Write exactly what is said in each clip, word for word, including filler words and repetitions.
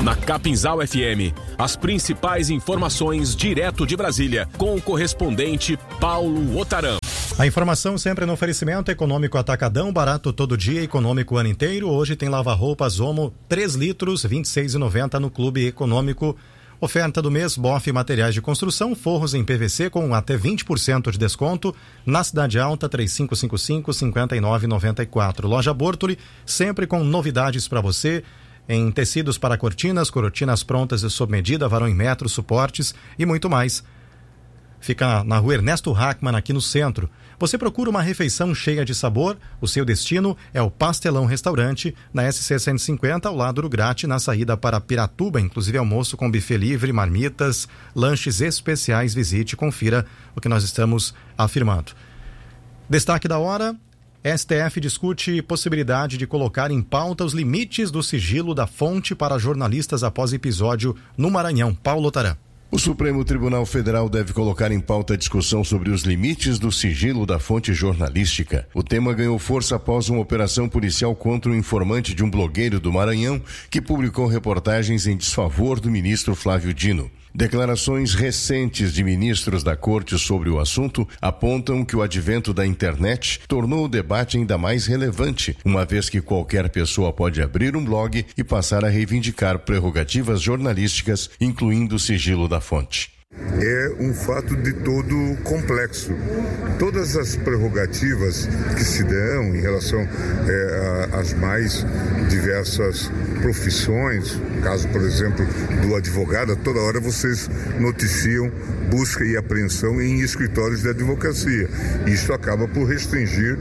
Na Capinzal F M, as principais informações direto de Brasília, com o correspondente Paulo Otarão. A informação sempre no oferecimento Econômico Atacadão, barato todo dia, econômico o ano inteiro. Hoje tem lava-roupas Omo, três litros, vinte e seis reais e noventa centavos no Clube Econômico. Oferta do mês, Boff Materiais de Construção, forros em P V C com até vinte por cento de desconto. Na Cidade Alta, três cinco cinco cinco, cinco nove nove quatro. Loja Bortoli, sempre com novidades para você. Em tecidos para cortinas, cortinas prontas e sob medida, varão em metros, suportes e muito mais. Fica na rua Ernesto Hackman, aqui no centro. Você procura uma refeição cheia de sabor? O seu destino é o Pastelão Restaurante, na S C cento e cinquenta, ao lado do Grate, na saída para Piratuba, inclusive almoço com buffet livre, marmitas, lanches especiais. Visite e confira o que nós estamos afirmando. Destaque da hora: S T F discute possibilidade de colocar em pauta os limites do sigilo da fonte para jornalistas após episódio no Maranhão. Paulo Otarã. O Supremo Tribunal Federal deve colocar em pauta a discussão sobre os limites do sigilo da fonte jornalística. O tema ganhou força após uma operação policial contra um informante de um blogueiro do Maranhão que publicou reportagens em desfavor do ministro Flávio Dino. Declarações recentes de ministros da Corte sobre o assunto apontam que o advento da internet tornou o debate ainda mais relevante, uma vez que qualquer pessoa pode abrir um blog e passar a reivindicar prerrogativas jornalísticas, incluindo o sigilo da fonte. É um fato de todo complexo. Todas as prerrogativas que se dão em relação é, às mais diversas profissões, caso, por exemplo, do advogado, toda hora vocês noticiam busca e apreensão em escritórios de advocacia. Isso acaba por restringir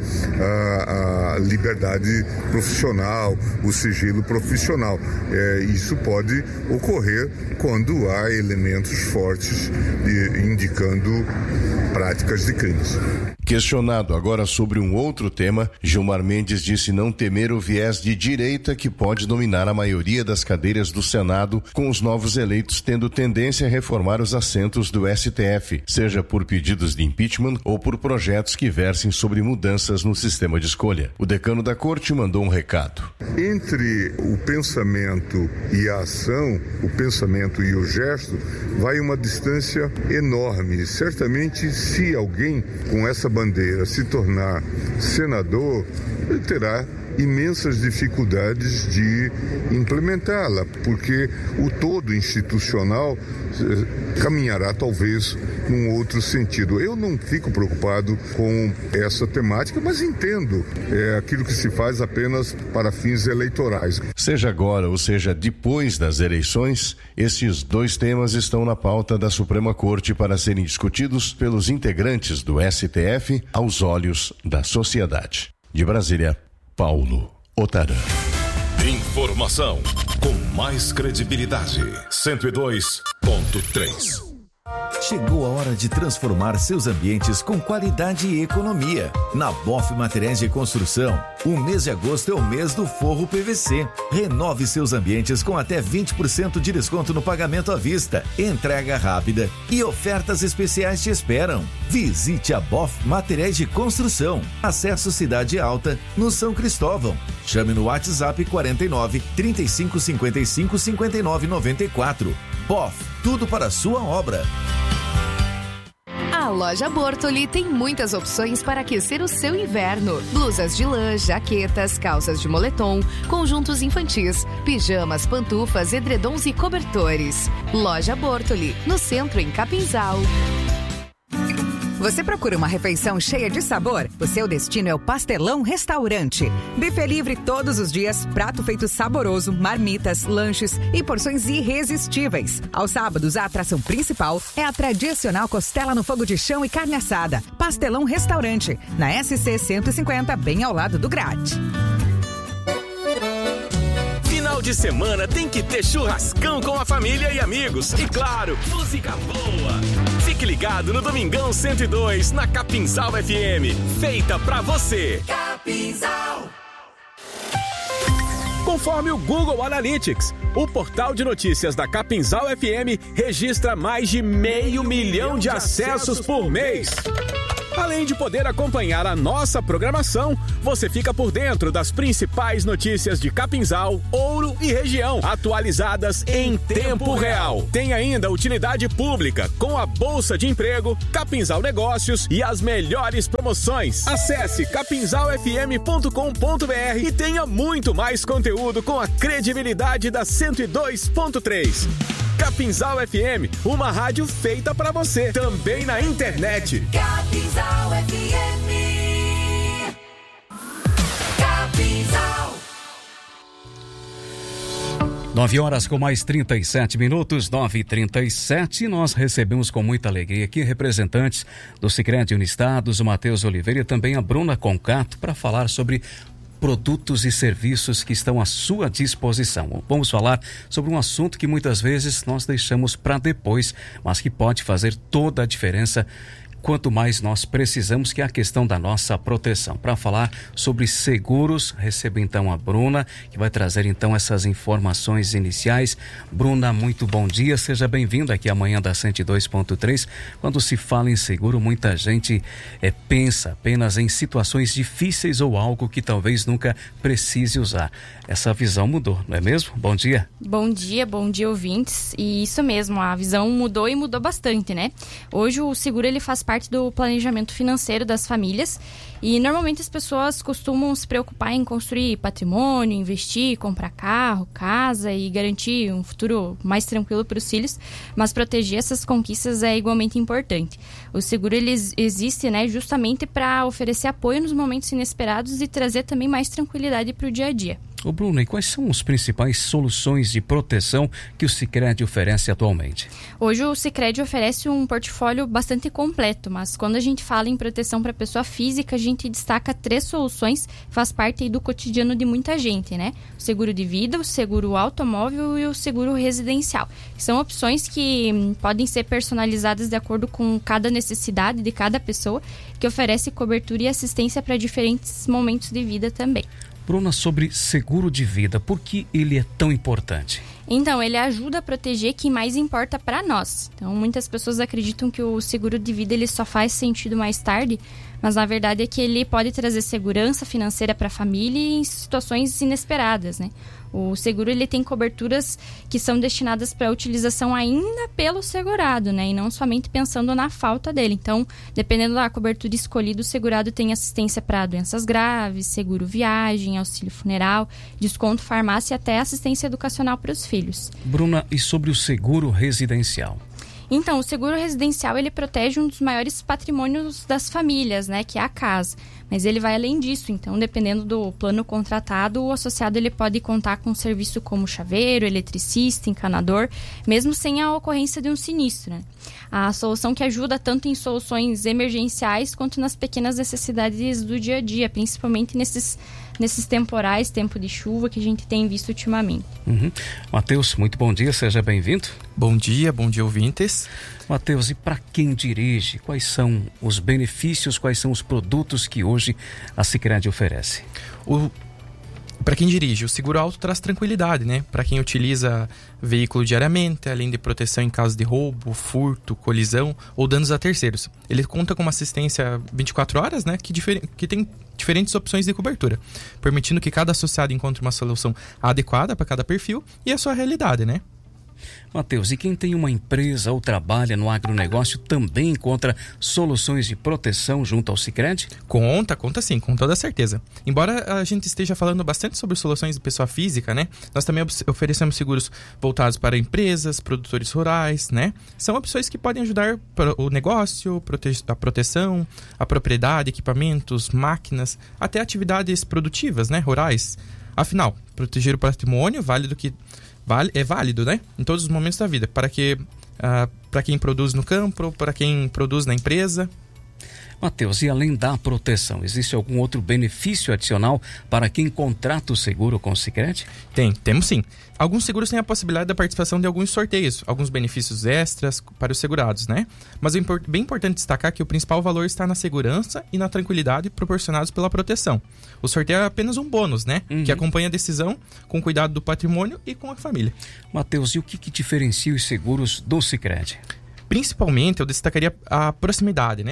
a, a liberdade profissional, o sigilo profissional. É, isso pode ocorrer quando há elementos fortes indicando práticas de crimes. Questionado agora sobre um outro tema, Gilmar Mendes disse não temer o viés de direita que pode dominar a maioria das cadeiras do Senado, com os novos eleitos tendo tendência a reformar os assentos do S T F, seja por pedidos de impeachment ou por projetos que versem sobre mudanças no sistema de escolha. O decano da Corte mandou um recado. Entre o pensamento e a ação, o pensamento e o gesto, vai uma distância enorme. Certamente, se alguém com essa bandeira se tornar senador, ele terá imensas dificuldades de implementá-la, porque o todo institucional eh, caminhará talvez num outro sentido. Eu não fico preocupado com essa temática, mas entendo é, aquilo que se faz apenas para fins eleitorais. Seja agora ou seja depois das eleições, esses dois temas estão na pauta da Suprema Corte para serem discutidos pelos integrantes do S T F aos olhos da sociedade. De Brasília, Paulo Otarã. Informação com mais credibilidade. cento e dois ponto três. Chegou a hora de transformar seus ambientes com qualidade e economia. Na Boff Materiais de Construção, o mês de agosto é o mês do forro P V C. Renove seus ambientes com até vinte por cento de desconto no pagamento à vista, entrega rápida e ofertas especiais te esperam. Visite a Boff Materiais de Construção. Acesso Cidade Alta, no São Cristóvão. Chame no WhatsApp quarenta e nove, trinta e cinco, cinquenta e cinco, cinquenta e nove, noventa e quatro. Boff, tudo para a sua obra. A loja Bortoli tem muitas opções para aquecer o seu inverno. Blusas de lã, jaquetas, calças de moletom, conjuntos infantis, pijamas, pantufas, edredons e cobertores. Loja Bortoli, no centro em Capinzal. Você procura uma refeição cheia de sabor? O seu destino é o Pastelão Restaurante. Buffet livre todos os dias, prato feito saboroso, marmitas, lanches e porções irresistíveis. Aos sábados, a atração principal é a tradicional costela no fogo de chão e carne assada. Pastelão Restaurante, na S C cento e cinquenta, bem ao lado do Grade. Final de semana tem que ter churrascão com a família e amigos. E claro, música boa. Fique ligado no Domingão cento e dois, na Capinzal F M. Feita pra você. Capinzal. Conforme o Google Analytics, o portal de notícias da Capinzal F M registra mais de meio milhão de acessos por mês. Além de poder acompanhar a nossa programação, você fica por dentro das principais notícias de Capinzal, Ouro e região, atualizadas em tempo real. Tem ainda utilidade pública, com a Bolsa de Emprego, Capinzal Negócios e as melhores promoções. Acesse capinzal f m ponto com ponto b r e tenha muito mais conteúdo com a credibilidade da cento e dois ponto três. Capinzal F M, uma rádio feita pra você, também na internet. Capinzal F M. Capinzal. nove horas com mais trinta e sete minutos, nove e trinta e sete. Nós recebemos com muita alegria aqui representantes do Sicredi Unistados, o Matheus Oliveira e também a Bruna Concato, para falar sobre produtos e serviços que estão à sua disposição. Vamos falar sobre um assunto que muitas vezes nós deixamos para depois, mas que pode fazer toda a diferença quanto mais nós precisamos, que é a questão da nossa proteção. Para falar sobre seguros, recebo então a Bruna, que vai trazer então essas informações iniciais. Bruna, muito bom dia, seja bem-vinda aqui amanhã da cento e dois ponto três. Quando se fala em seguro, muita gente é, pensa apenas em situações difíceis ou algo que talvez nunca precise usar. Essa visão mudou, não é mesmo? Bom dia. Bom dia, bom dia, ouvintes. E isso mesmo, a visão mudou e mudou bastante, né? Hoje o seguro ele faz parte do planejamento financeiro das famílias e normalmente as pessoas costumam se preocupar em construir patrimônio, investir, comprar carro, casa e garantir um futuro mais tranquilo para os filhos, mas proteger essas conquistas é igualmente importante. O seguro ele existe, né, justamente para oferecer apoio nos momentos inesperados e trazer também mais tranquilidade para o dia a dia. Ô Bruno, e quais são as principais soluções de proteção que o Sicredi oferece atualmente? Hoje o Sicredi oferece um portfólio bastante completo, mas quando a gente fala em proteção para pessoa física, a gente destaca três soluções que faz parte aí do cotidiano de muita gente, né? O seguro de vida, o seguro automóvel e o seguro residencial. São opções que hum, podem ser personalizadas de acordo com cada necessidade de cada pessoa, que oferece cobertura e assistência para diferentes momentos de vida também. Bruna, sobre seguro de vida, por que ele é tão importante? Então, ele ajuda a proteger quem mais importa para nós. Então, muitas pessoas acreditam que o seguro de vida ele só faz sentido mais tarde, mas na verdade é que ele pode trazer segurança financeira para a família em situações inesperadas, né? O seguro ele tem coberturas que são destinadas para utilização ainda pelo segurado, né? E não somente pensando na falta dele. Então, dependendo da cobertura escolhida, o segurado tem assistência para doenças graves, seguro viagem, auxílio funeral, desconto farmácia e até assistência educacional para os filhos. Bruna, e sobre o seguro residencial? Então, o seguro residencial, ele protege um dos maiores patrimônios das famílias, né, que é a casa. Mas ele vai além disso, então, dependendo do plano contratado, o associado ele pode contar com um serviço como chaveiro, eletricista, encanador, mesmo sem a ocorrência de um sinistro, né? A solução que ajuda tanto em soluções emergenciais quanto nas pequenas necessidades do dia a dia, principalmente nesses, nesses temporais, tempo de chuva que a gente tem visto ultimamente. Uhum. Matheus, muito bom dia, seja bem-vindo. Bom dia, bom dia, ouvintes. Matheus, e para quem dirige, quais são os benefícios, quais são os produtos que hoje a Sicredi oferece? O Para quem dirige, o seguro auto traz tranquilidade, né? Para quem utiliza veículo diariamente, além de proteção em caso de roubo, furto, colisão ou danos a terceiros. Ele conta com uma assistência vinte e quatro horas, né? Que, difer... que tem diferentes opções de cobertura, permitindo que cada associado encontre uma solução adequada para cada perfil e a sua realidade, né? Matheus, e quem tem uma empresa ou trabalha no agronegócio também encontra soluções de proteção junto ao Sicredi? Conta, conta sim, com toda certeza. Embora a gente esteja falando bastante sobre soluções de pessoa física, né? Nós também oferecemos seguros voltados para empresas, produtores rurais, né? São opções que podem ajudar para o negócio, a proteção, a propriedade, equipamentos, máquinas, até atividades produtivas, né? Rurais. Afinal, proteger o patrimônio válido que é válido, né? Em todos os momentos da vida, para que uh, para quem produz no campo, para quem produz na empresa. Matheus, e além da proteção, existe algum outro benefício adicional para quem contrata o seguro com o Sicredi? Tem, temos sim. Alguns seguros têm a possibilidade da participação de alguns sorteios, alguns benefícios extras para os segurados, né? Mas é bem importante destacar que o principal valor está na segurança e na tranquilidade proporcionados pela proteção. O sorteio é apenas um bônus, né? Uhum. Que acompanha a decisão com cuidado do patrimônio e com a família. Matheus, e o que, que diferencia os seguros do Sicredi? Principalmente, eu destacaria a proximidade, né?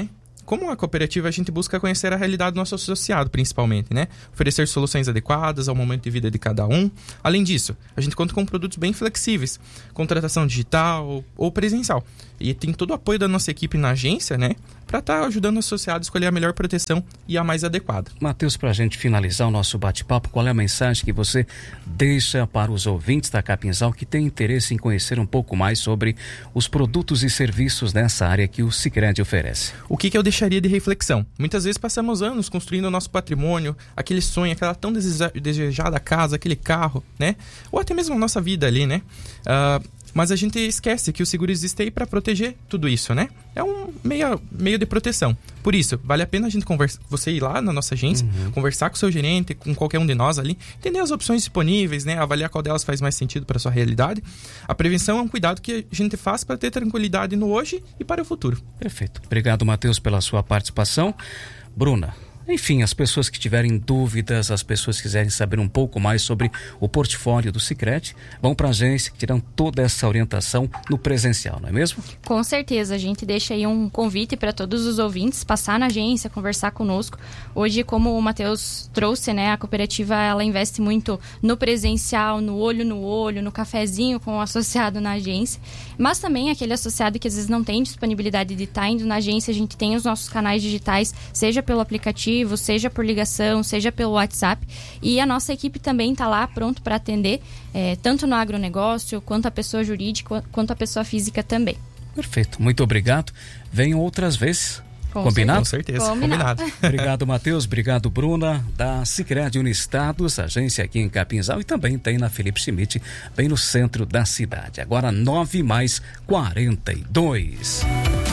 como a cooperativa, a gente busca conhecer a realidade do nosso associado, principalmente, né? Oferecer soluções adequadas ao momento de vida de cada um. Além disso, a gente conta com produtos bem flexíveis, contratação digital ou presencial. E tem todo o apoio da nossa equipe na agência, né? Para estar tá ajudando o associado a escolher a melhor proteção e a mais adequada. Matheus, para a gente finalizar o nosso bate-papo, qual é a mensagem que você deixa para os ouvintes da Capinzal que têm interesse em conhecer um pouco mais sobre os produtos e serviços nessa área que o Sicredi oferece? O que, que eu deixaria de reflexão? Muitas vezes passamos anos construindo o nosso patrimônio, aquele sonho, aquela tão deseja- desejada casa, aquele carro, né? Ou até mesmo a nossa vida ali, né? Uh, Mas a gente esquece que o seguro existe aí para proteger tudo isso, né? É um meio, meio de proteção. Por isso, vale a pena a gente conversa, você ir lá na nossa agência, uhum. conversar com o seu gerente, com qualquer um de nós ali, entender as opções disponíveis, né? Avaliar qual delas faz mais sentido para a sua realidade. A prevenção é um cuidado que a gente faz para ter tranquilidade no hoje e para o futuro. Perfeito. Obrigado, Matheus, pela sua participação. Bruna, enfim, as pessoas que tiverem dúvidas, as pessoas que quiserem saber um pouco mais sobre o portfólio do Sicredi, vão para a agência que terão toda essa orientação no presencial, não é mesmo? Com certeza, a gente deixa aí um convite para todos os ouvintes passar na agência, conversar conosco. Hoje, como o Matheus trouxe, né, a cooperativa ela investe muito no presencial, no olho no olho, no cafezinho com o associado na agência, mas também aquele associado que às vezes não tem disponibilidade de estar indo na agência, a gente tem os nossos canais digitais, seja pelo aplicativo, seja por ligação, seja pelo WhatsApp, e a nossa equipe também está lá pronto para atender, é, tanto no agronegócio, quanto a pessoa jurídica, quanto a pessoa física também. Perfeito, muito obrigado. Venham outras vezes. Com Combinado? Certeza. Com certeza, combinado. combinado. Obrigado, Matheus. Obrigado, Bruna, da Sicredi Unistados, agência aqui em Capinzal, e também tem na Felipe Schmidt, bem no centro da cidade. Agora nove mais quarenta e dois.